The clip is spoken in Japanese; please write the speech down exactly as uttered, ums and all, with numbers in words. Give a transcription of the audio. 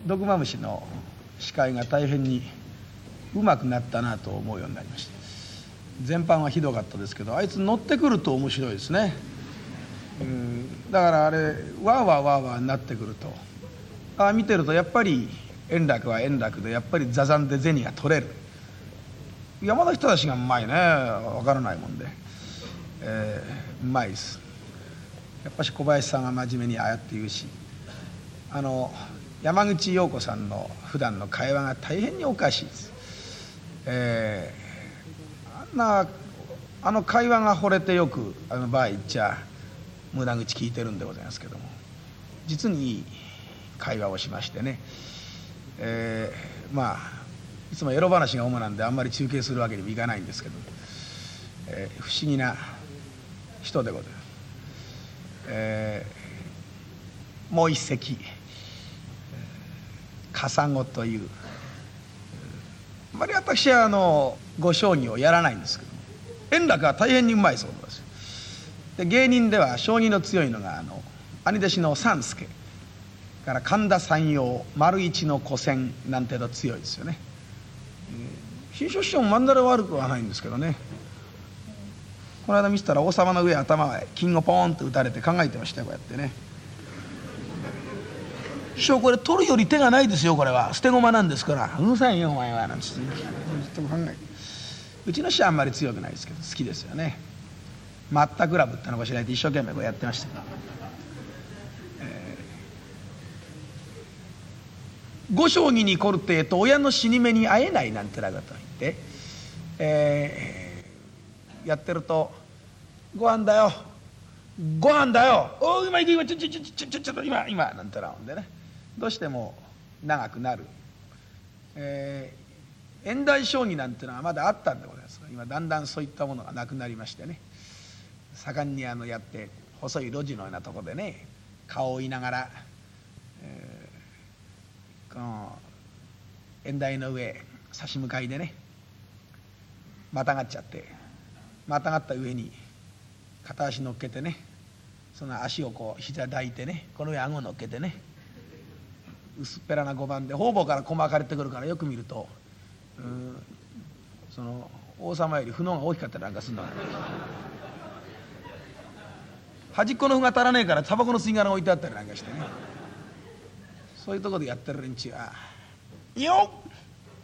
毒マムシの司会が大変にうまくなったなと思うようになりました。全般はひどかったですけど、あいつ乗ってくると面白いですね。うんだからあれわーわーわーわーになってくると、あ見てるとやっぱり円楽は円楽で、やっぱり座山で銭が取れる。山田人志がうまいね、わからないもんで、えー、うまいです。やっぱし小林さんが真面目にああやって言うし、あの山口洋子さんの普段の会話が大変におかしいです。えー、あんなあの会話が惚れてよくあの場合言っちゃ無駄口聞いてるんでございますけども、実にいい会話をしましてね、えー、まあいつもエロ話が主なんであんまり中継するわけにもいかないんですけど、えー、不思議な人でございます。えー、もう一席笠子という、あまり私はあのご将棋をやらないんですけども、円楽は大変にうまいそうです。で芸人では将棋の強いのがあの兄弟子の三助から神田山陽丸一の古戦なんての強いですよね。えー、新書師匠もまんざら悪くはないんですけどね。この間見せたら王様の上頭へ金をポーンと打たれて考えてましたよ、こうやってね。師匠これ取るより手がないですよ、これは捨て駒なんですから。うるさいよお前はなんつってずっと考えて、うちの師匠はあんまり強くないですけど好きですよね。マッタクラブってのを知られて一生懸命こうやってました、えー、ご将棋に凝るってえと親の死に目に会えないなんてなことを言って、えー、やってるとご飯だよご飯だよお今行く今ちょちょちょちょちょちょっと今今なんてなもんでね、どうしても長くなる。えー、縁台将棋なんてのはまだあったんでございますが、今だんだんそういったものがなくなりましてね、盛んにあのやって細い路地のようなとこでね顔を追いながら、えー、この縁台の上差し向かいでねまたがっちゃって、またがった上に片足乗っけてね、その足をこう膝抱いてね、この上顎乗っけてね、薄っぺらな碁盤で方々から駒がかれてくるから、よく見るとうーんその王様より歩の方が大きかったりなんかするのが、端っこの歩が足らねえからタバコの吸い殻が置いてあったりなんかしてね、そういうとこでやってる連中は「よっ